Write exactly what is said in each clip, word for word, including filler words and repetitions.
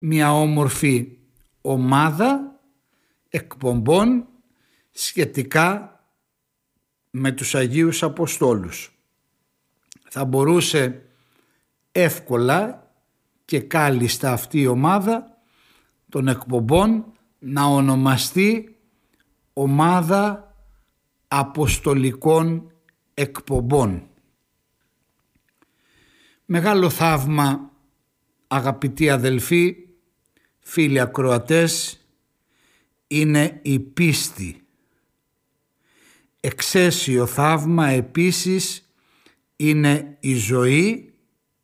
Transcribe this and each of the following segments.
μια όμορφη ομάδα εκπομπών σχετικά με τους Αγίους Αποστόλους. Θα μπορούσε εύκολα και κάλλιστα αυτή η ομάδα των εκπομπών να ονομαστεί ομάδα αποστολικών εκπομπών. Μεγάλο θαύμα, αγαπητοί αδελφοί, φίλοι ακροατές, είναι η πίστη. Εξαίσιο θαύμα επίσης είναι η ζωή.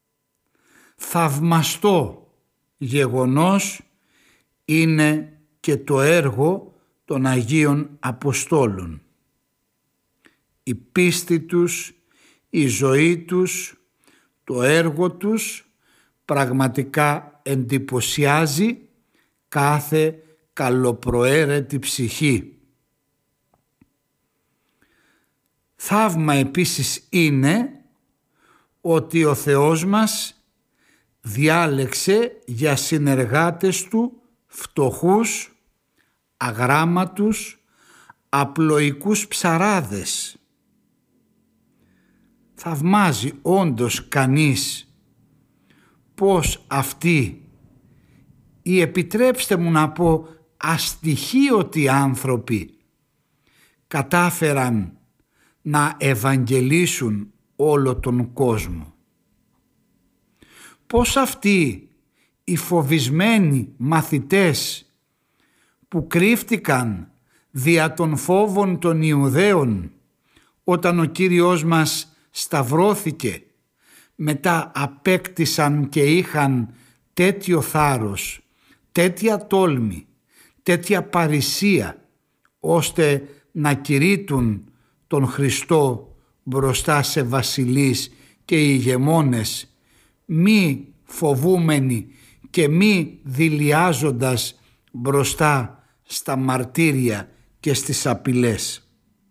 Θαυμαστό γεγονός είναι και το έργο των Αγίων Αποστόλων. Η πίστη τους, η ζωή τους, το έργο τους πραγματικά εντυπωσιάζει κάθε καλοπροαίρετη ψυχή. Θαύμα επίσης είναι ότι ο Θεός μας διάλεξε για συνεργάτες του φτωχούς, αγράμματους, απλοϊκούς ψαράδες. Θαυμάζει όντως κανείς πως αυτοί ή επιτρέψτε μου να πω αστοιχείωτοι άνθρωποι κατάφεραν να ευαγγελίσουν όλο τον κόσμο. Πως αυτοί οι φοβισμένοι μαθητές που κρύφτηκαν δια των φόβων των Ιουδαίων όταν ο Κύριος μας σταυρώθηκε, μετά απέκτησαν και είχαν τέτοιο θάρρος, τέτοια τόλμη, τέτοια παρησία, ώστε να κηρύττουν τον Χριστό μπροστά σε βασιλείς και ηγεμόνες, μη φοβούμενοι και μη δειλιάζοντας μπροστά στα μαρτύρια και στις απειλές.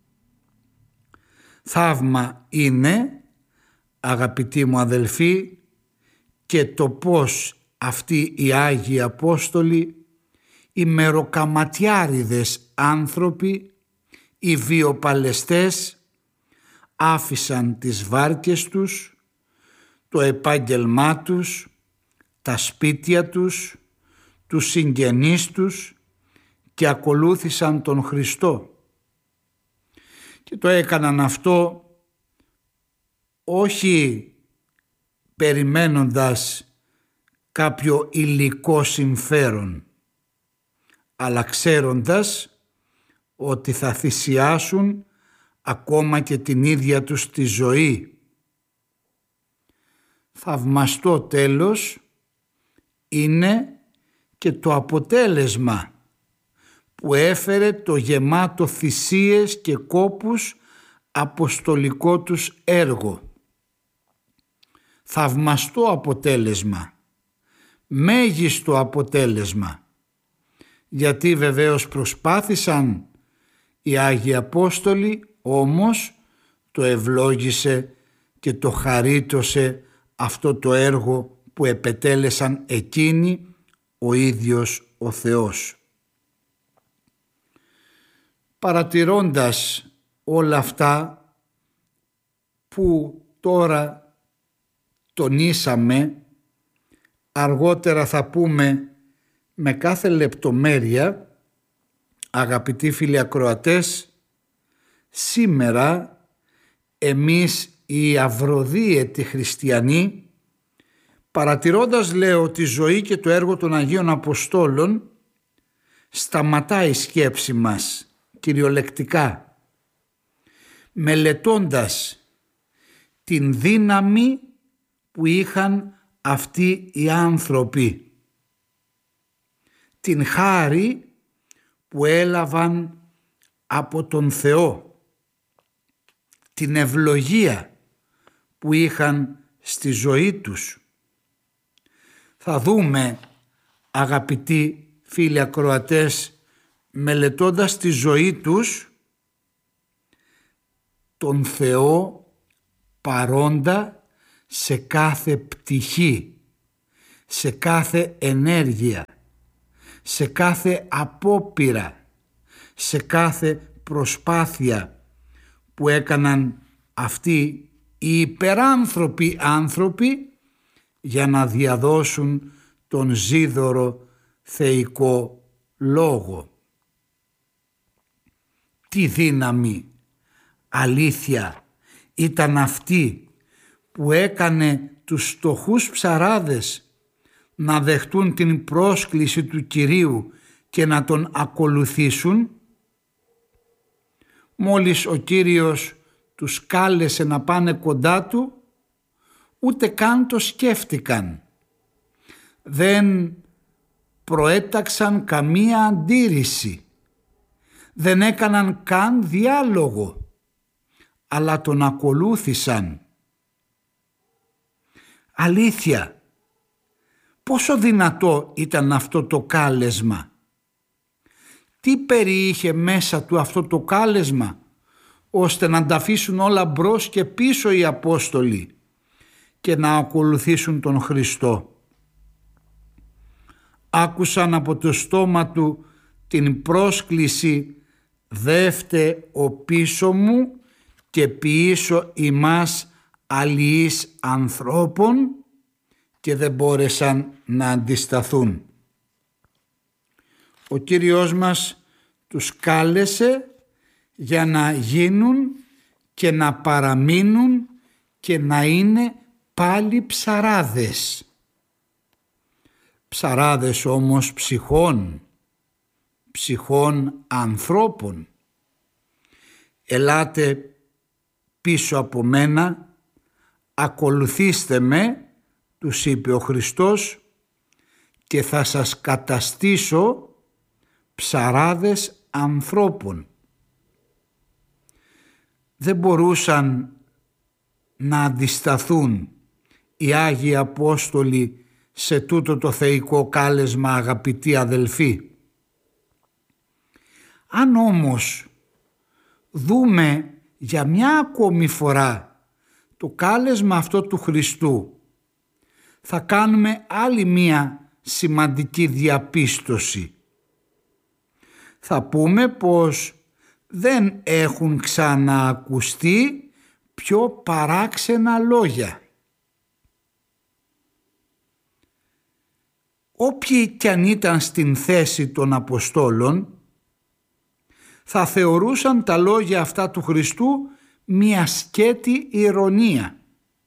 Θαύμα είναι, αγαπητοί μου αδελφοί, και το πώς αυτοί οι Άγιοι Απόστολοι, οι μεροκαματιάριδες άνθρωποι, οι βιοπαλαιστές, άφησαν τις βάρκες τους, το επάγγελμά τους, τα σπίτια τους, τους συγγενείς τους και ακολούθησαν τον Χριστό. Και το έκαναν αυτό όχι περιμένοντας κάποιο υλικό συμφέρον, αλλά ξέροντας ότι θα θυσιάσουν ακόμα και την ίδια τους τη ζωή. Θαυμαστό τέλος είναι και το αποτέλεσμα που έφερε το γεμάτο θυσίες και κόπους αποστολικό τους έργο. Θαυμαστό αποτέλεσμα, μέγιστο αποτέλεσμα, γιατί βεβαίως προσπάθησαν οι Άγιοι Απόστολοι, όμως το ευλόγησε και το χαρίτωσε αυτό το έργο που επετέλεσαν εκείνοι, ο ίδιος ο Θεός. Παρατηρώντας όλα αυτά που τώρα τονίσαμε, αργότερα θα πούμε με κάθε λεπτομέρεια, αγαπητοί φίλοι ακροατές, σήμερα εμείς οι αυροδίαιτοι χριστιανοί, παρατηρώντας λέω τη ζωή και το έργο των Αγίων Αποστόλων, σταματάει η σκέψη μας κυριολεκτικά, μελετώντας την δύναμη που είχαν αυτοί οι άνθρωποι, την χάρη που έλαβαν από τον Θεό, την ευλογία που είχαν στη ζωή τους. Θα δούμε, αγαπητοί φίλοι ακροατές, μελετώντας τη ζωή τους, τον Θεό παρόντα σε κάθε πτυχή, σε κάθε ενέργεια, σε κάθε απόπειρα, σε κάθε προσπάθεια που έκαναν αυτοί οι υπεράνθρωποι άνθρωποι για να διαδώσουν τον ζίδωρο θεϊκό λόγο. Τι δύναμη, αλήθεια, ήταν αυτή που έκανε τους φτωχούς ψαράδες να δεχτούν την πρόσκληση του Κυρίου και να τον ακολουθήσουν. Μόλις ο Κύριος τους κάλεσε να πάνε κοντά του, ούτε καν το σκέφτηκαν. Δεν προέταξαν καμία αντίρρηση. Δεν έκαναν καν διάλογο, αλλά τον ακολούθησαν. Αλήθεια, πόσο δυνατό ήταν αυτό το κάλεσμα. Τι περιείχε μέσα του αυτό το κάλεσμα, ώστε να τα αφήσουν όλα μπρος και πίσω οι Απόστολοι και να ακολουθήσουν τον Χριστό. Άκουσαν από το στόμα του την πρόσκληση «Δεύτε ο πίσω μου και ποιήσω ημάς αλληλείς ανθρώπων» και δεν μπόρεσαν να αντισταθούν. Ο Κύριος μας τους κάλεσε για να γίνουν και να παραμείνουν και να είναι πάλι ψαράδες. Ψαράδες όμως ψυχών, ψυχών ανθρώπων. Ελάτε πίσω από μένα, ακολουθήστε με, τους είπε ο Χριστός, και θα σας καταστήσω ψαράδες ανθρώπων. Δεν μπορούσαν να αντισταθούν οι Άγιοι Απόστολοι σε τούτο το θεϊκό κάλεσμα, αγαπητοί αδελφοί. Αν όμως δούμε για μια ακόμη φορά το κάλεσμα αυτό του Χριστού, θα κάνουμε άλλη μια σημαντική διαπίστωση. Θα πούμε πως δεν έχουν ξαναακουστεί πιο παράξενα λόγια. Όποιοι κι αν ήταν στην θέση των Αποστόλων, θα θεωρούσαν τα λόγια αυτά του Χριστού μια σκέτη ηρωνία.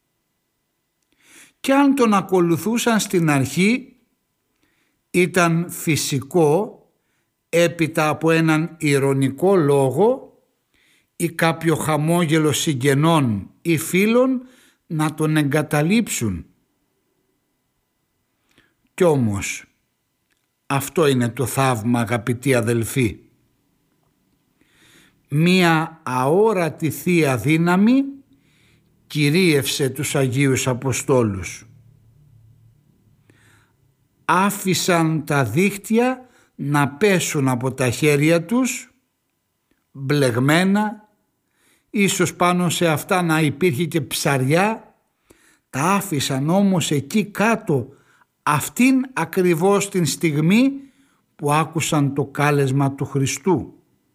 Κι αν τον ακολουθούσαν στην αρχή, ήταν φυσικό έπειτα από έναν ηρωνικό λόγο ή κάποιο χαμόγελο συγγενών ή φίλων να τον εγκαταλείψουν. Κι όμως αυτό είναι το θαύμα, αγαπητοί αδελφοί. Μία αόρατη θεία δύναμη κυρίευσε τους Αγίους Αποστόλους. Άφησαν τα δίχτυα να πέσουν από τα χέρια τους, μπλεγμένα, ίσως πάνω σε αυτά να υπήρχε και ψαριά, τα άφησαν όμως εκεί κάτω αυτήν ακριβώς την στιγμή που άκουσαν το κάλεσμα του Χριστού.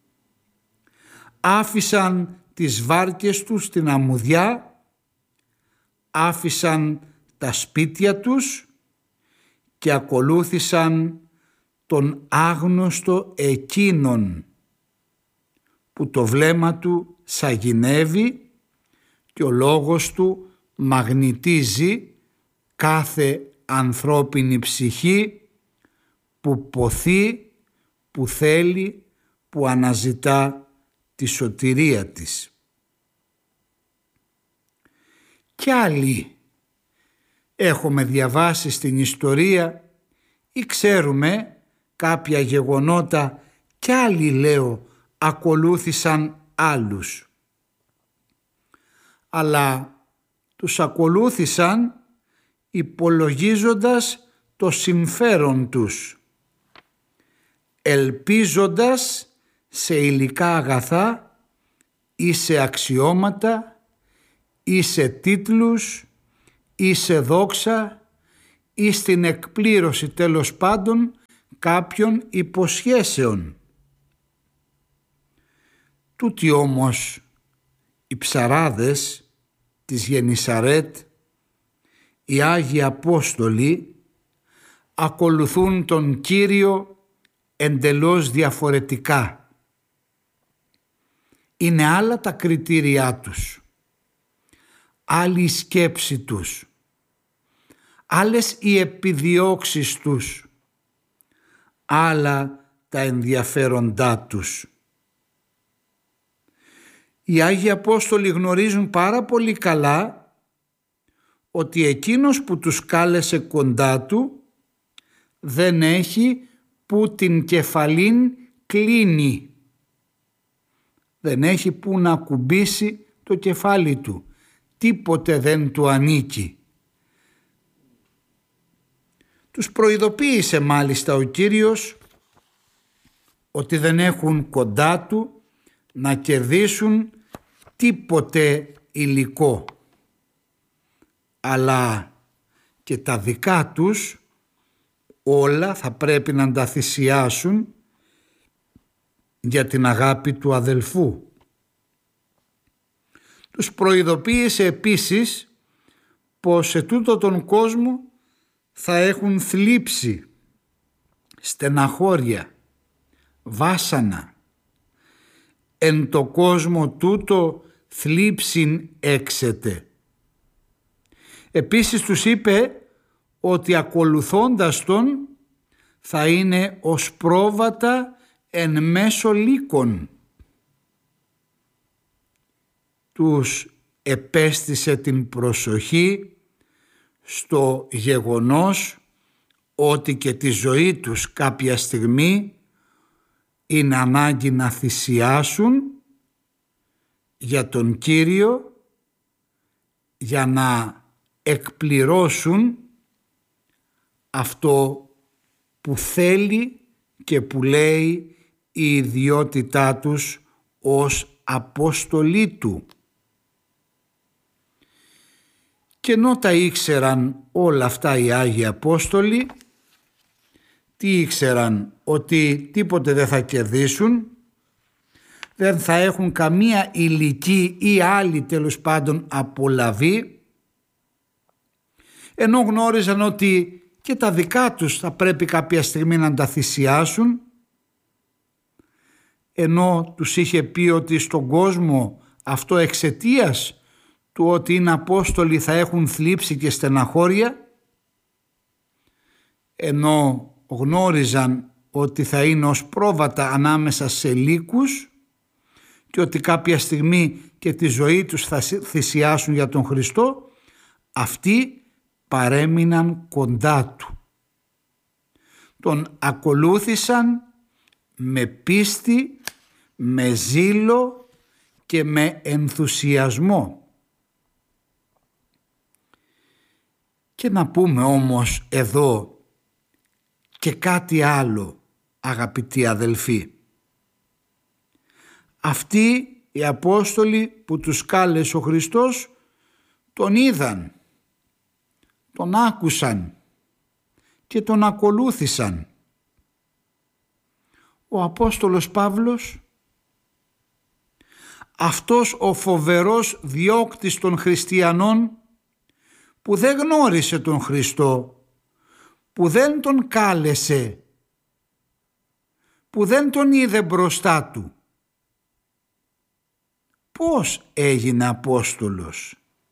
Άφησαν τις βάρκες τους στην αμμουδιά, άφησαν τα σπίτια τους και ακολούθησαν τον άγνωστο εκείνον που το βλέμμα του σαγηνεύει και ο λόγος του μαγνητίζει κάθε ανθρώπινη ψυχή που ποθεί, που θέλει, που αναζητά τη σωτηρία της. Κι άλλοι έχουμε διαβάσει στην ιστορία ή ξέρουμε κάποια γεγονότα, κι άλλοι, λέω, ακολούθησαν άλλους. Αλλά τους ακολούθησαν υπολογίζοντας το συμφέρον τους, ελπίζοντας σε υλικά αγαθά ή σε αξιώματα ή σε τίτλους ή σε δόξα ή στην εκπλήρωση τέλος πάντων κάποιων υποσχέσεων. Τούτοι όμως οι ψαράδες της Γενισαρέτ, οι Άγιοι Απόστολοι, ακολουθούν τον Κύριο εντελώς διαφορετικά. Είναι άλλα τα κριτήριά τους, άλλη η σκέψη τους, άλλες οι επιδιώξεις τους, άλλα τα ενδιαφέροντά τους. Οι Άγιοι Απόστολοι γνωρίζουν πάρα πολύ καλά ότι εκείνος που τους κάλεσε κοντά του δεν έχει που την κεφαλήν κλείνει. Δεν έχει που να κουμπίσει το κεφάλι του. Τίποτε δεν του ανήκει. Τους προειδοποίησε μάλιστα ο Κύριος ότι δεν έχουν κοντά του να κερδίσουν τίποτε υλικό, αλλά και τα δικά τους όλα θα πρέπει να τα θυσιάσουν για την αγάπη του αδελφού. Τους προειδοποίησε επίσης πως σε τούτο τον κόσμο θα έχουν θλίψη, στεναχώρια, βάσανα. Εν το κόσμο τούτο θλίψην έξετε. Επίσης τους είπε ότι ακολουθώντας τον θα είναι ως πρόβατα εν μέσω λύκων. Τους επέστησε την προσοχή στο γεγονός ότι και τη ζωή τους κάποια στιγμή είναι ανάγκη να θυσιάσουν για τον Κύριο για να εκπληρώσουν αυτό που θέλει και που λέει η ιδιότητά τους ως Απόστολοι του. Και ενώ τα ήξεραν όλα αυτά οι Άγιοι Απόστολοι, τι ήξεραν? Ότι τίποτε δεν θα κερδίσουν, δεν θα έχουν καμία υλική ή άλλη τέλος πάντων απολαβή, ενώ γνώριζαν ότι και τα δικά τους θα πρέπει κάποια στιγμή να τα θυσιάσουν, ενώ τους είχε πει ότι στον κόσμο αυτό εξαιτίας του ότι είναι Απόστολοι θα έχουν θλίψη και στεναχώρια, ενώ γνώριζαν ότι θα είναι ως πρόβατα ανάμεσα σε λύκους και ότι κάποια στιγμή και τη ζωή τους θα θυσιάσουν για τον Χριστό, αυτοί παρέμειναν κοντά του. Τον ακολούθησαν με πίστη, με ζήλο και με ενθουσιασμό. Και να πούμε όμως εδώ και κάτι άλλο, αγαπητοί αδελφοί. Αυτοί οι Απόστολοι που τους κάλεσε ο Χριστός τον είδαν, τον άκουσαν και τον ακολούθησαν. Ο Απόστολος Παύλος, αυτός ο φοβερός διώκτης των χριστιανών που δεν γνώρισε τον Χριστό, που δεν τον κάλεσε, που δεν τον είδε μπροστά του, πώς έγινε Απόστολος?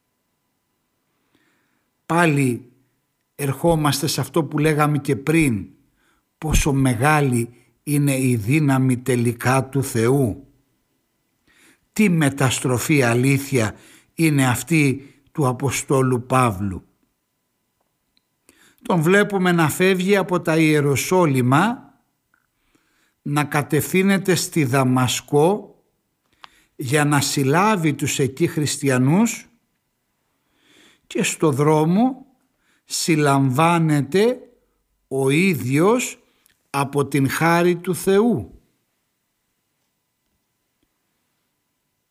Πάλι ερχόμαστε σε αυτό που λέγαμε και πριν, πόσο μεγάλη είναι η δύναμη τελικά του Θεού. Τι μεταστροφή αλήθεια είναι αυτή του Αποστόλου Παύλου. Τον βλέπουμε να φεύγει από τα Ιεροσόλυμα, να κατευθύνεται στη Δαμασκό για να συλλάβει τους εκεί χριστιανούς και στο δρόμο συλλαμβάνεται ο ίδιος από την χάρη του Θεού.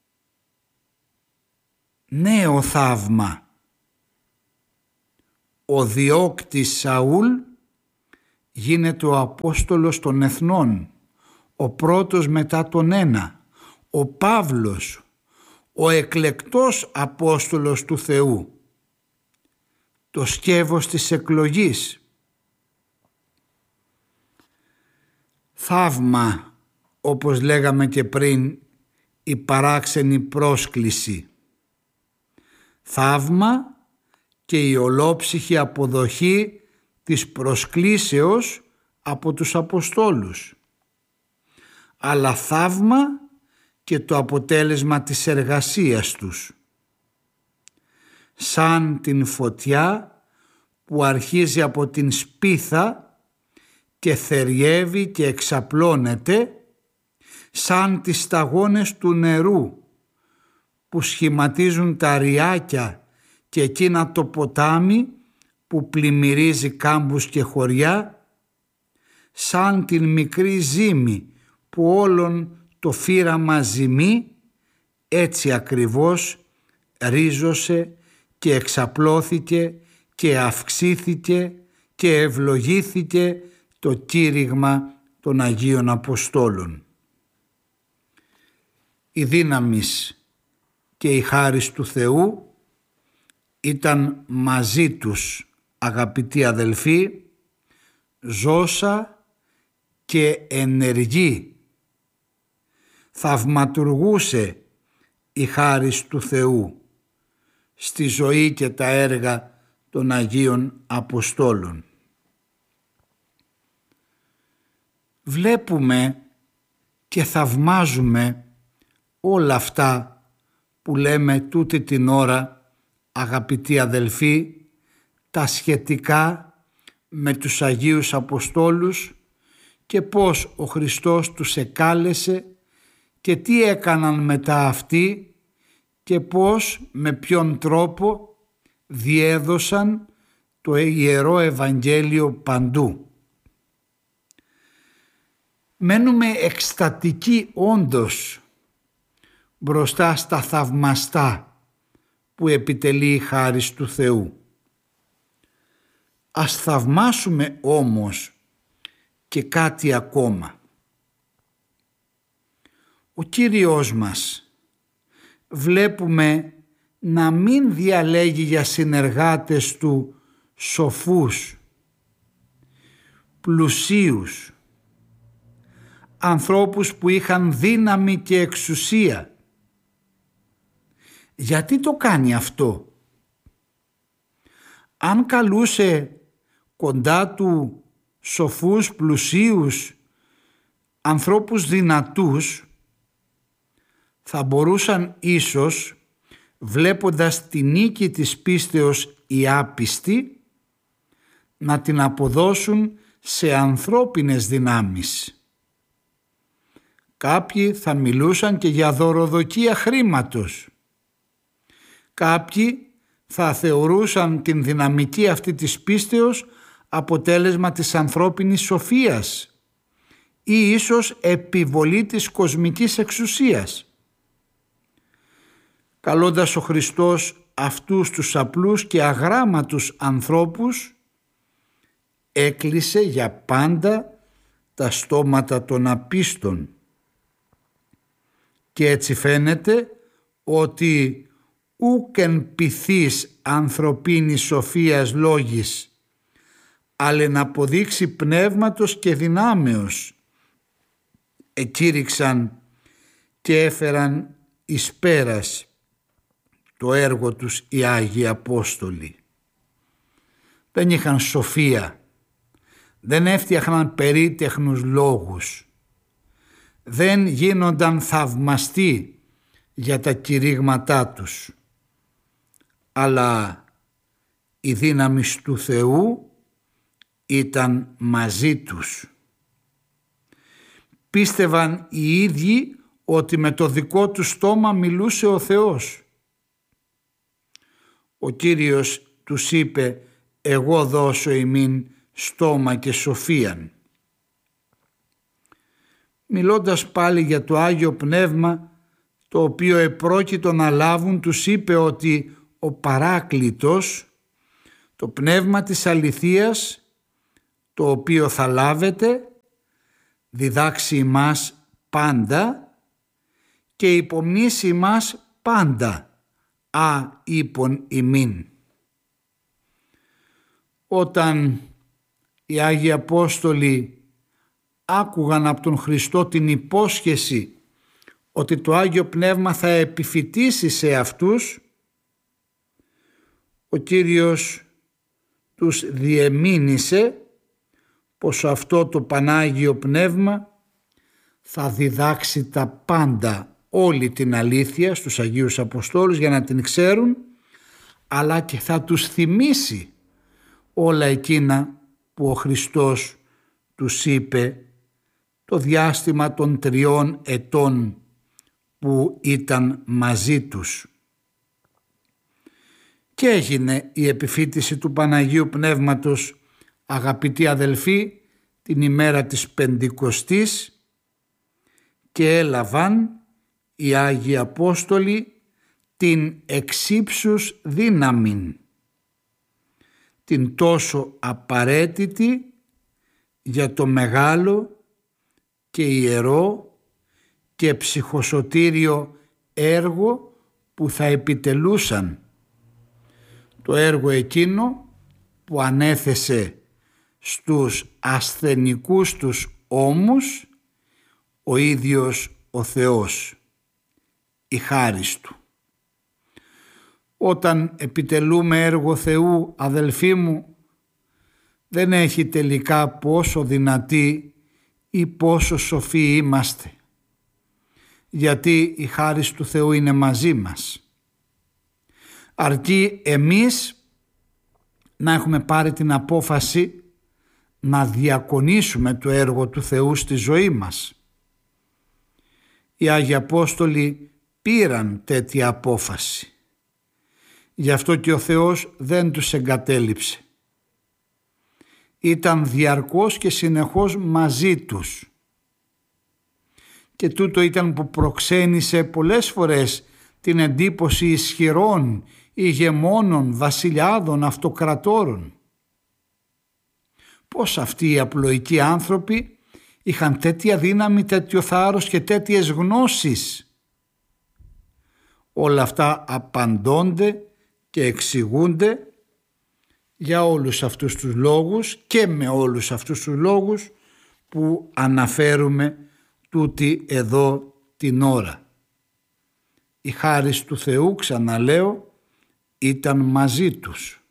Νέο θαύμα. ο διώκτης Σαούλ γίνεται ο Απόστολος των Εθνών, ο πρώτος μετά τον ένα, ο Παύλος, ο εκλεκτός Απόστολος του Θεού, το σκεύος της εκλογής. Θαύμα, όπως λέγαμε και πριν, η παράξενη πρόσκληση. Θαύμα και η ολόψυχη αποδοχή της προσκλήσεως από τους Αποστόλους. Αλλά θαύμα και το αποτέλεσμα της εργασίας τους. Σαν την φωτιά που αρχίζει από την σπίθα και θεριεύει και εξαπλώνεται, σαν τις σταγόνες του νερού που σχηματίζουν τα ριάκια και εκείνα το ποτάμι που πλημμυρίζει κάμπους και χωριά, σαν την μικρή ζύμη που όλον το φύραμα ζυμεί, έτσι ακριβώς ρίζωσε και εξαπλώθηκε και αυξήθηκε και ευλογήθηκε το κήρυγμα των Αγίων Αποστόλων. Η δύναμις και η χάρις του Θεού ήταν μαζί τους, αγαπητοί αδελφοί, ζώσα και ενεργή. Θαυματουργούσε η χάρις του Θεού στη ζωή και τα έργα των Αγίων Αποστόλων. Βλέπουμε και θαυμάζουμε όλα αυτά που λέμε τούτη την ώρα, αγαπητοί αδελφοί, τα σχετικά με τους Αγίους Αποστόλους και πώς ο Χριστός τους εκάλεσε και τι έκαναν μετά αυτοί και πώς, με ποιον τρόπο διέδωσαν το Ιερό Ευαγγέλιο παντού. Μένουμε εκστατικοί όντως μπροστά στα θαυμαστά που επιτελεί η χάρις του Θεού. Ας θαυμάσουμε όμως και κάτι ακόμα. Ο Κύριος μας βλέπουμε να μην διαλέγει για συνεργάτες του σοφούς, πλουσίους, ανθρώπους που είχαν δύναμη και εξουσία. Γιατί το κάνει αυτό? Αν καλούσε κοντά του σοφούς, πλουσίους, ανθρώπους δυνατούς, θα μπορούσαν ίσως, βλέποντας τη νίκη της πίστεως οι άπιστοι, να την αποδώσουν σε ανθρώπινες δυνάμεις. Κάποιοι θα μιλούσαν και για δωροδοκία χρήματος. Κάποιοι θα θεωρούσαν την δυναμική αυτή της πίστεως αποτέλεσμα της ανθρώπινης σοφίας ή ίσως επιβολή της κοσμικής εξουσίας. Καλώντας ο Χριστός αυτούς τους απλούς και αγράμματους ανθρώπους, έκλεισε για πάντα τα στόματα των απίστων. Και έτσι φαίνεται ότι ούκεν πειθείς ανθρωπίνης σοφίας λόγης, αλλά να αποδείξει πνεύματος και δυνάμεως, εκήρυξαν και έφεραν εις πέρας το έργο τους οι Άγιοι Απόστολοι. Δεν είχαν σοφία, δεν έφτιαχναν περίτεχνους λόγους, δεν γίνονταν θαυμαστοί για τα κηρύγματά τους, αλλά η δύναμη του Θεού ήταν μαζί τους. Πίστευαν οι ίδιοι ότι με το δικό του στόμα μιλούσε ο Θεός. Ο Κύριος τους είπε «Εγώ δώσω ημίν στόμα και σοφίαν». Μιλώντας πάλι για το Άγιο Πνεύμα, το οποίο επρόκειτο να λάβουν, τους είπε ότι ο Παράκλητος, το πνεύμα της αληθείας, το οποίο θα λάβετε, διδάξει ημάς πάντα και υπομνήσει ημάς πάντα, α ύπον ημίν. Όταν οι Άγιοι Απόστολοι άκουγαν από τον Χριστό την υπόσχεση ότι το Άγιο Πνεύμα θα επιφυτίσει σε αυτούς, ο Κύριος τους διεμήνυσε πως αυτό το Πανάγιο Πνεύμα θα διδάξει τα πάντα, όλη την αλήθεια στους Αγίους Αποστόλους για να την ξέρουν, αλλά και θα τους θυμίσει όλα εκείνα που ο Χριστός τους είπε το διάστημα των τριών ετών που ήταν μαζί τους. Και έγινε η επιφύτιση του Παναγίου Πνεύματος, αγαπητοί αδελφοί, την ημέρα της Πεντηκοστής και έλαβαν οι Άγιοι Απόστολοι την εξύψους δύναμην, την τόσο απαραίτητη για το μεγάλο και ιερό και ψυχοσωτήριο έργο που θα επιτελούσαν, το έργο εκείνο που ανέθεσε στους ασθενικούς τους ώμους ο ίδιος ο Θεός, η χάρις Του. Όταν επιτελούμε έργο Θεού, αδελφοί μου, δεν έχει τελικά πόσο δυνατοί ή πόσο σοφοί είμαστε, γιατί η χάρις του Θεού είναι μαζί μας. Αρκεί εμείς να έχουμε πάρει την απόφαση να διακονήσουμε το έργο του Θεού στη ζωή μας. Οι Άγιοι Απόστολοι πήραν τέτοια απόφαση. Γι' αυτό και ο Θεός δεν τους εγκατέλειψε. Ήταν διαρκώς και συνεχώς μαζί τους. Και τούτο ήταν που προξένησε πολλές φορές την εντύπωση ισχυρών, ηγεμόνων, βασιλιάδων, αυτοκρατόρων. Πώς αυτοί οι απλοϊκοί άνθρωποι είχαν τέτοια δύναμη, τέτοιο θάρρος και τέτοιες γνώσεις. Όλα αυτά απαντώνται και εξηγούνται για όλους αυτούς τους λόγους και με όλους αυτούς τους λόγους που αναφέρουμε τούτη εδώ την ώρα. Η χάρις του Θεού, ξαναλέω, ήταν μαζί τους.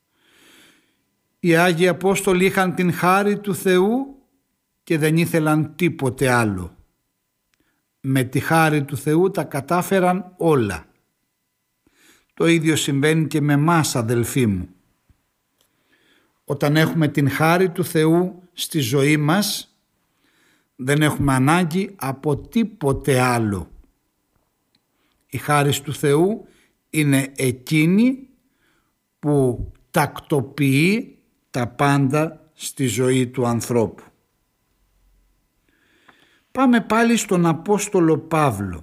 Οι Άγιοι Απόστολοι είχαν την χάρη του Θεού και δεν ήθελαν τίποτε άλλο. Με τη χάρη του Θεού τα κατάφεραν όλα. Το ίδιο συμβαίνει και με εμάς, αδελφοί μου. Όταν έχουμε την χάρη του Θεού στη ζωή μας, δεν έχουμε ανάγκη από τίποτε άλλο. Η χάρις του Θεού είναι εκείνη που τακτοποιεί τα πάντα στη ζωή του ανθρώπου. Πάμε πάλι στον Απόστολο Παύλο.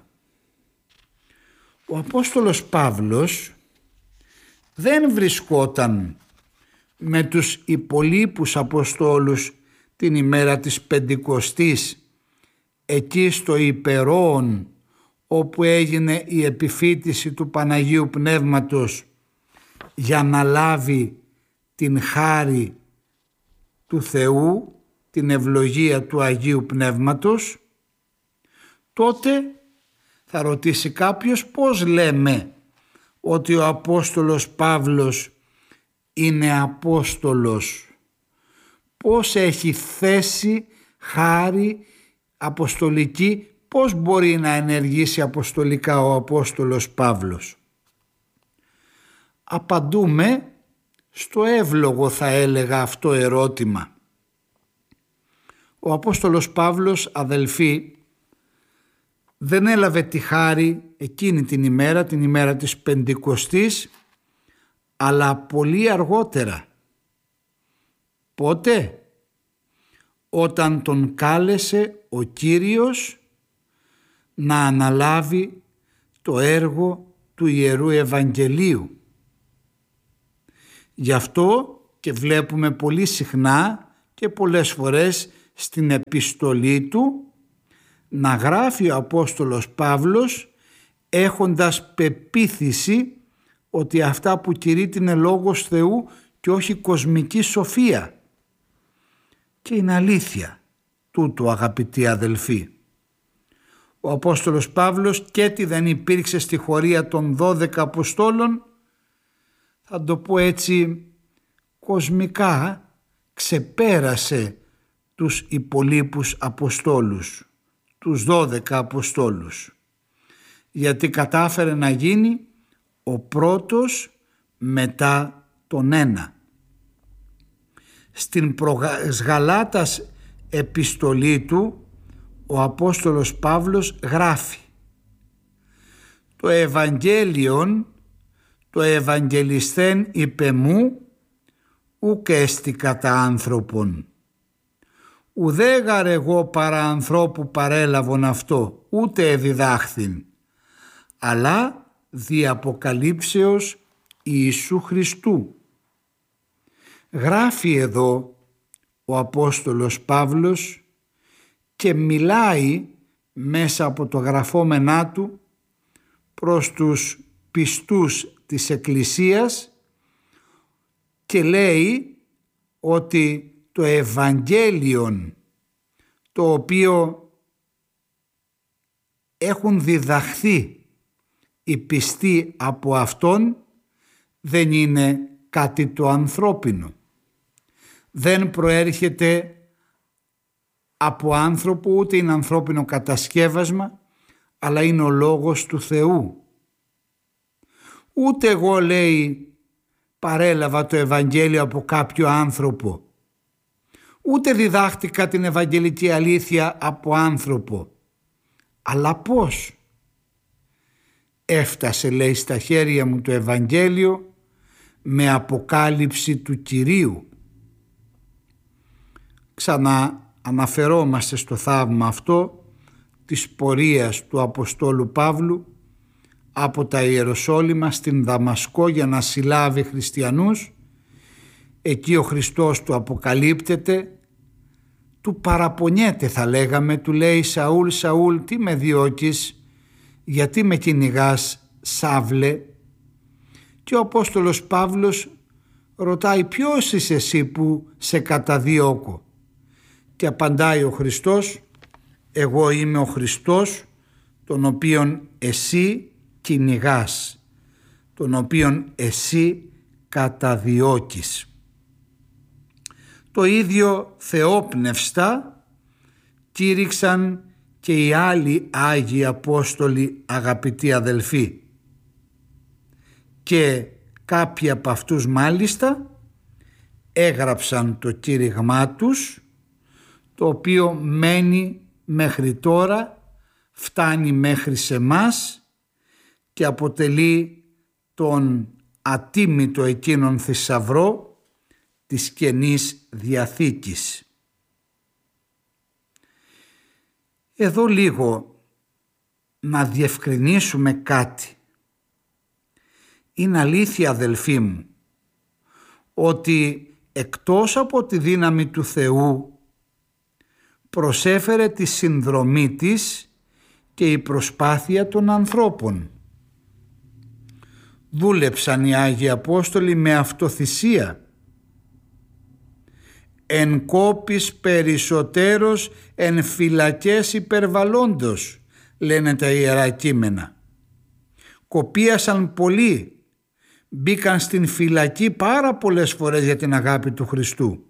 Ο Απόστολος Παύλος δεν βρισκόταν με τους υπολείπους Αποστόλους την ημέρα της Πεντηκοστής εκεί στο Υπερόον, όπου έγινε η επιφύτιση του Παναγίου Πνεύματος για να λάβει την χάρη του Θεού, την ευλογία του Αγίου Πνεύματος. Τότε θα ρωτήσει κάποιος πώς λέμε ότι ο Απόστολος Παύλος είναι Απόστολος, πώς έχει θέση, χάρη αποστολική, πώς μπορεί να ενεργήσει αποστολικά ο Απόστολος Παύλος. Απαντούμε στο εύλογο, θα έλεγα, αυτό ερώτημα. Ο Απόστολος Παύλος, αδελφοί, δεν έλαβε τη χάρη εκείνη την ημέρα, την ημέρα της Πεντηκοστής, αλλά πολύ αργότερα. Πότε? Όταν τον κάλεσε ο Κύριος να αναλάβει το έργο του Ιερού Ευαγγελίου. Γι' αυτό και βλέπουμε πολύ συχνά και πολλές φορές στην επιστολή του να γράφει ο Απόστολος Παύλος έχοντας πεποίθηση ότι αυτά που κηρύττει είναι λόγος Θεού και όχι κοσμική σοφία. Και είναι αλήθεια τούτο, αγαπητοί αδελφοί. Ο Απόστολος Παύλος και τι δεν υπήρξε στη χωρία των δώδεκα Αποστόλων, θα το πω έτσι κοσμικά, ξεπέρασε τους υπολείπους Αποστόλους, τους δώδεκα Αποστόλους, γιατί κατάφερε να γίνει ο πρώτος μετά τον ένα. Στην προσγαλάτας επιστολή του ο Απόστολος Παύλος γράφει: «Το Ευαγγέλιον, το Ευαγγελισθέν υπ' εμού, ουκ έστι κατά άνθρωπον. Ουδέγαρ εγώ παρά ανθρώπου παρέλαβον αυτό, ούτε εδιδάχθην, αλλά δι' αποκαλύψεως Ιησού Χριστού». Γράφει εδώ ο Απόστολος Παύλος και μιλάει μέσα από το γραφόμενά του προς τους πιστούς της Εκκλησίας και λέει ότι το Ευαγγέλιον, το οποίο έχουν διδαχθεί οι πιστοί από Αυτόν, δεν είναι κάτι το ανθρώπινο. Δεν προέρχεται από άνθρωπο, ούτε είναι ανθρώπινο κατασκεύασμα, αλλά είναι ο λόγος του Θεού. Ούτε εγώ, λέει, παρέλαβα το Ευαγγέλιο από κάποιο άνθρωπο, ούτε διδάχτηκα την Ευαγγελική αλήθεια από άνθρωπο. Αλλά πώς? Έφτασε, λέει, στα χέρια μου το Ευαγγέλιο με αποκάλυψη του Κυρίου. Ξανά αναφερόμαστε στο θαύμα αυτό της πορείας του Αποστόλου Παύλου από τα Ιεροσόλυμα στην Δαμασκό για να συλλάβει χριστιανούς. Εκεί ο Χριστός του αποκαλύπτεται, του παραπονιέται, θα λέγαμε, του λέει: «Σαούλ, Σαούλ, τι με διώκεις, γιατί με κυνηγάς, Σάβλε?» Και ο Απόστολος Παύλος ρωτάει: «Ποιος είσαι εσύ που σε καταδιώκω?» Και απαντάει ο Χριστός: «Εγώ είμαι ο Χριστός, τον οποίον εσύ κυνηγάς, τον οποίον εσύ καταδιώκεις». Το ίδιο θεόπνευστα κήρυξαν και οι άλλοι Άγιοι Απόστολοι, αγαπητοί αδελφοί. Και κάποιοι από αυτούς μάλιστα έγραψαν το κήρυγμά τους, το οποίο μένει μέχρι τώρα, φτάνει μέχρι σε μας και αποτελεί τον ατίμητο εκείνον θησαυρό της Καινής Διαθήκης. Εδώ λίγο να διευκρινίσουμε κάτι. Είναι αλήθεια, αδελφοί μου, ότι εκτός από τη δύναμη του Θεού προσέφερε τη συνδρομή της και η προσπάθεια των ανθρώπων. Δούλεψαν οι Άγιοι Απόστολοι με αυτοθυσία. «Εν κόπης περισσότερος, εν φυλακές υπερβαλλόντος», λένε τα Ιερά Κείμενα. Κοπίασαν πολύ, μπήκαν στην φυλακή πάρα πολλές φορές για την αγάπη του Χριστού.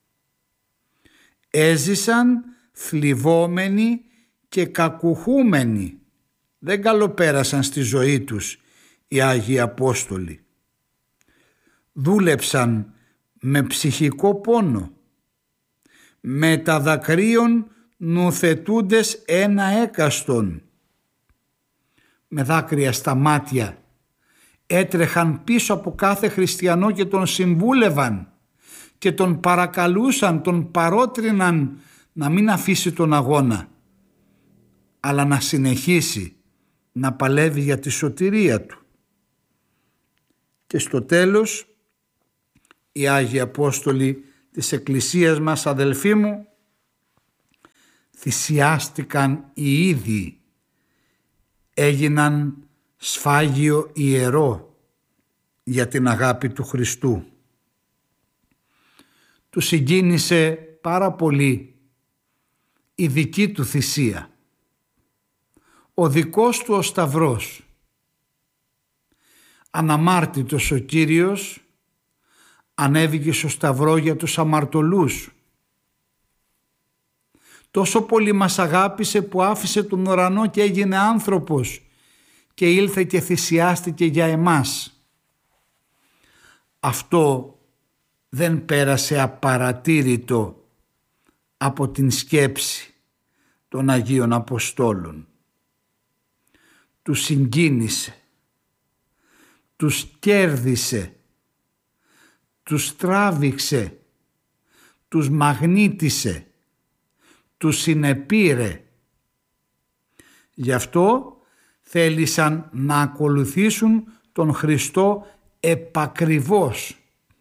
Έζησαν θλιβόμενοι και κακουχούμενοι. Δεν καλοπέρασαν στη ζωή τους οι Άγιοι Απόστολοι. Δούλεψαν με ψυχικό πόνο, με τα δακρύων νουθετούντες ένα έκαστον. Με δάκρυα στα μάτια έτρεχαν πίσω από κάθε χριστιανό και τον συμβούλευαν και τον παρακαλούσαν, τον παρότριναν να μην αφήσει τον αγώνα, αλλά να συνεχίσει να παλεύει για τη σωτηρία του. Και στο τέλος οι Άγιοι Απόστολοι της Εκκλησίας μας, αδελφοί μου, θυσιάστηκαν οι ίδιοι, έγιναν σφάγιο ιερό για την αγάπη του Χριστού. Του συγκίνησε πάρα πολύ η δική του θυσία, ο δικός του ο Σταυρός. Αναμάρτητος ο Κύριος ανέβηκε στο Σταυρό για τους αμαρτωλούς. Τόσο πολύ μας αγάπησε που άφησε τον ουρανό και έγινε άνθρωπος και ήλθε και θυσιάστηκε για εμάς. Αυτό δεν πέρασε απαρατήρητο από την σκέψη των Αγίων Αποστόλων. Τους συγκίνησε, τους κέρδισε, τους τράβηξε, τους μαγνήτησε, τους συνεπήρε. Γι' αυτό θέλησαν να ακολουθήσουν τον Χριστό επακριβώς.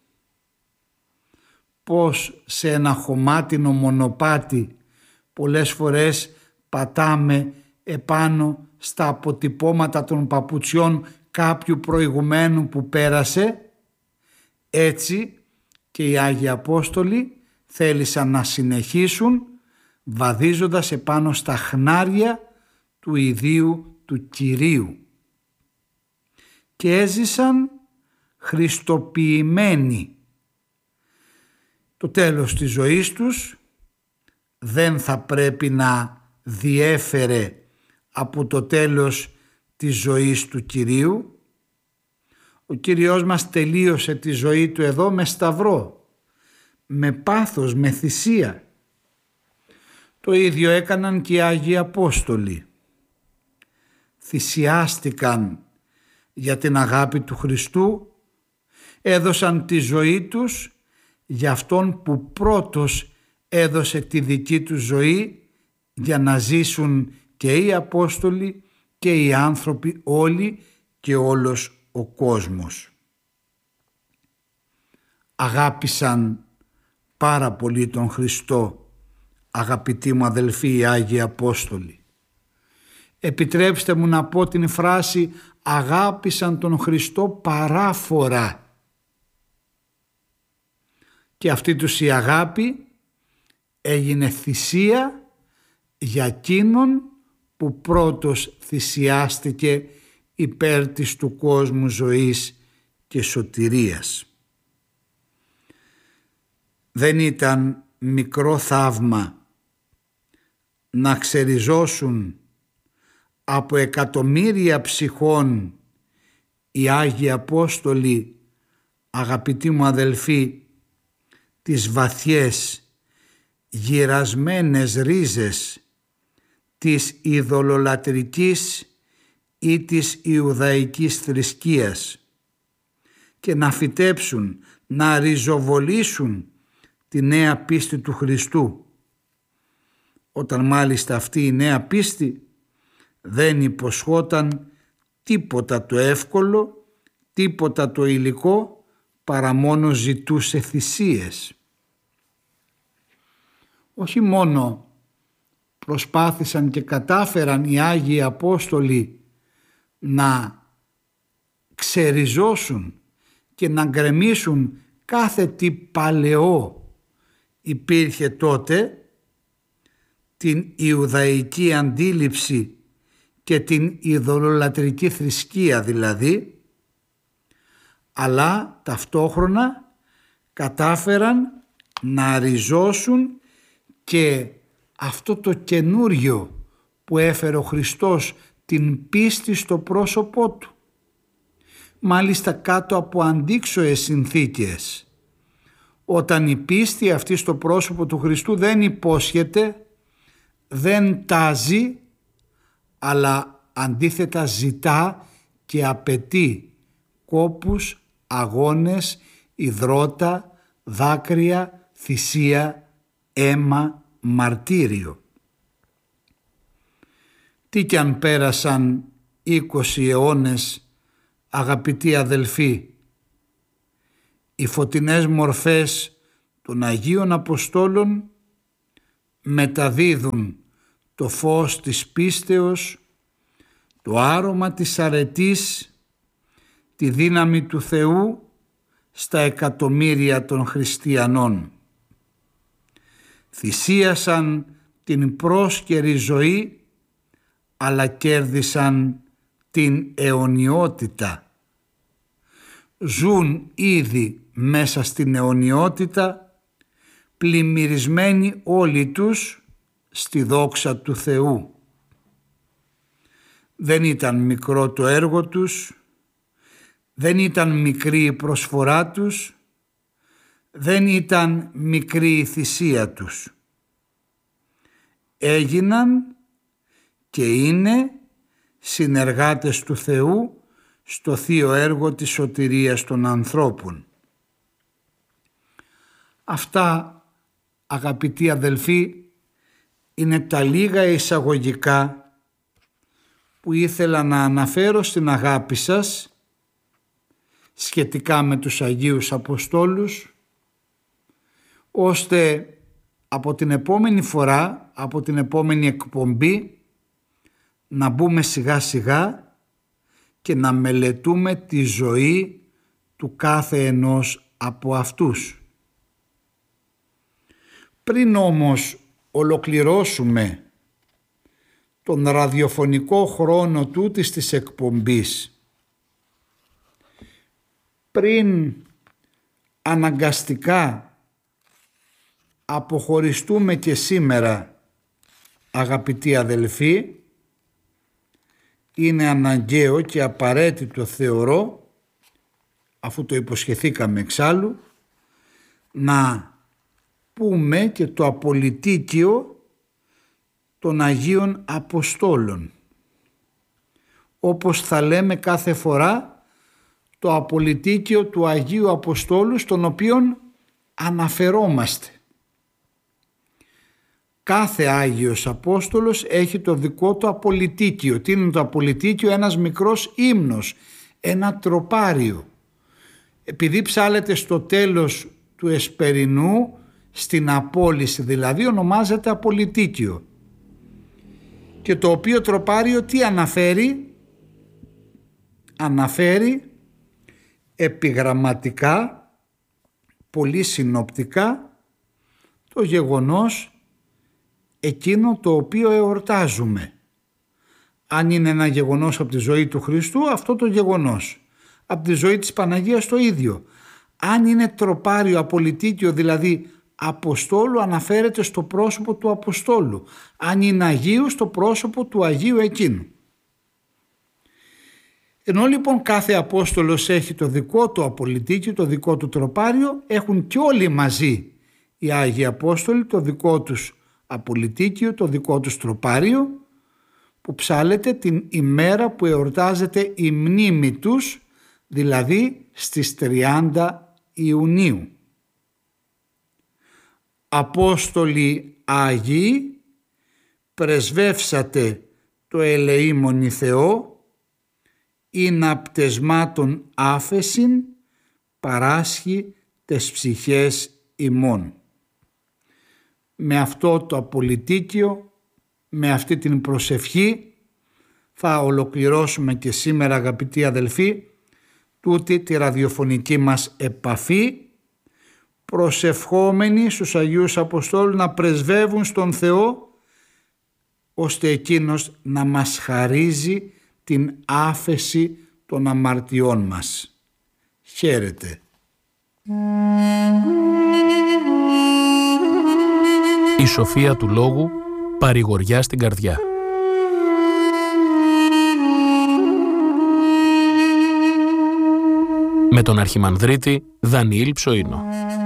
Πως σε ένα χωμάτινο μονοπάτι πολλές φορές πατάμε επάνω στα αποτυπώματα των παπουτσιών κάποιου προηγουμένου που πέρασε, έτσι και οι Άγιοι Απόστολοι θέλησαν να συνεχίσουν βαδίζοντας επάνω στα χνάρια του ιδίου του Κυρίου και έζησαν χριστοποιημένοι. Το τέλος της ζωής τους δεν θα πρέπει να διέφερε από το τέλος της ζωής του Κυρίου. Ο Κύριος μας τελείωσε τη ζωή του εδώ με σταυρό, με πάθος, με θυσία. Το ίδιο έκαναν και οι Άγιοι Απόστολοι. Θυσιάστηκαν για την αγάπη του Χριστού, έδωσαν τη ζωή τους για Αυτόν που πρώτος έδωσε τη δική του ζωή για να ζήσουν και οι Απόστολοι και οι άνθρωποι όλοι και όλος ο κόσμος. Αγάπησαν πάρα πολύ τον Χριστό, αγαπητοί μου αδελφοί οι Άγιοι Απόστολοι. Επιτρέψτε μου να πω την φράση αγάπησαν τον Χριστό παράφορα. Και αυτή τους η αγάπη έγινε θυσία για εκείνον που πρώτος θυσιάστηκε υπέρ της του κόσμου ζωής και σωτηρίας. Δεν ήταν μικρό θαύμα να ξεριζώσουν από εκατομμύρια ψυχών οι Άγιοι Απόστολοι, αγαπητοί μου αδελφοί, τις βαθιές γυρασμένες ρίζες της ειδωλολατρικής ή της Ιουδαϊκής θρησκείας και να φυτέψουν, να ριζοβολήσουν τη νέα πίστη του Χριστού, όταν μάλιστα αυτή η νέα πίστη δεν υποσχόταν τίποτα το εύκολο, τίποτα το υλικό, παρά μόνο ζητούσε θυσίες. Όχι μόνο προσπάθησαν και κατάφεραν οι Άγιοι Απόστολοι να ξεριζώσουν και να γκρεμίσουν κάθε τι παλαιό υπήρχε τότε, την Ιουδαϊκή αντίληψη και την ειδωλολατρική θρησκεία δηλαδή, αλλά ταυτόχρονα κατάφεραν να ριζώσουν και αυτό το καινούριο που έφερε ο Χριστός, την πίστη στο πρόσωπό του. Μάλιστα κάτω από αντίξωες συνθήκες, όταν η πίστη αυτή στο πρόσωπο του Χριστού δεν υπόσχεται, δεν τάζει, αλλά αντίθετα ζητά και απαιτεί κόπους, αγώνες, υδρότα, δάκρυα, θυσία, αίμα, μαρτύριο. Τι κι αν πέρασαν είκοσι αιώνες, αγαπητοί αδελφοί, οι φωτεινές μορφές των Αγίων Αποστόλων μεταδίδουν το φως της πίστεως, το άρωμα της αρετής, τη δύναμη του Θεού στα εκατομμύρια των χριστιανών. Θυσίασαν την πρόσκαιρη ζωή, αλλά κέρδισαν την αιωνιότητα. Ζουν ήδη μέσα στην αιωνιότητα, πλημμυρισμένοι όλοι τους στη δόξα του Θεού. Δεν ήταν μικρό το έργο τους, δεν ήταν μικρή η προσφορά τους, δεν ήταν μικρή η θυσία τους. Έγιναν και είναι συνεργάτες του Θεού στο θείο έργο της σωτηρίας των ανθρώπων. Αυτά, αγαπητοί αδελφοί, είναι τα λίγα εισαγωγικά που ήθελα να αναφέρω στην αγάπη σας σχετικά με τους Αγίους Αποστόλους, ώστε από την επόμενη φορά, από την επόμενη εκπομπή, να μπούμε σιγά σιγά και να μελετούμε τη ζωή του κάθε ενός από αυτούς. Πριν όμως ολοκληρώσουμε τον ραδιοφωνικό χρόνο τούτης της εκπομπής, πριν αναγκαστικά αποχωριστούμε και σήμερα, αγαπητοί αδελφοί, είναι αναγκαίο και απαραίτητο, θεωρώ, αφού το υποσχεθήκαμε εξάλλου, να πούμε και το απολυτίκιο των Αγίων Αποστόλων. Όπως θα λέμε κάθε φορά, το απολυτίκιο του Αγίου Αποστόλου, στον οποίον αναφερόμαστε. Κάθε Άγιος Απόστολος έχει το δικό του απολυτίκιο. Τι είναι το απολυτίκιο? Ένας μικρός ύμνος, ένα τροπάριο. Επειδή ψάλεται στο τέλος του εσπερινού, στην απόλυση δηλαδή, ονομάζεται απολυτίκιο. Και το οποίο τροπάριο τι αναφέρει? Αναφέρει επιγραμματικά, πολύ συνοπτικά, το γεγονός εκείνο το οποίο εορτάζουμε. Αν είναι ένα γεγονός από τη ζωή του Χριστού, αυτό το γεγονός. Από τη ζωή της Παναγίας το ίδιο. Αν είναι τροπάριο, απολυτίκιο, δηλαδή Αποστόλου, αναφέρεται στο πρόσωπο του Αποστόλου. Αν είναι Αγίου, στο πρόσωπο του Αγίου εκείνου. Ενώ λοιπόν κάθε Απόστολος έχει το δικό του απολυτίκιο, το δικό του τροπάριο, έχουν και όλοι μαζί οι Άγιοι Απόστολοι το δικό τους απολυτίκιο, το δικό τους τροπάριο, που ψάλεται την ημέρα που εορτάζεται η μνήμη τους, δηλαδή στις τριάντα Ιουνίου. Απόστολοι Άγιοι, πρεσβεύσατε το ελεήμονι Θεό, ειν απτεσμάτων άφεσιν παράσχει τες ψυχές ημών. Με αυτό το απολυτίκιο, με αυτή την προσευχή, θα ολοκληρώσουμε και σήμερα, αγαπητοί αδελφοί, τούτη τη ραδιοφωνική μας επαφή, προσευχόμενοι στους Αγίους Αποστόλους να πρεσβεύουν στον Θεό, ώστε εκείνος να μας χαρίζει την άφεση των αμαρτιών μας. Χαίρετε. Η σοφία του λόγου, παρηγοριά στην καρδιά. Με τον Αρχιμανδρίτη Δανιήλ Ψωίνο.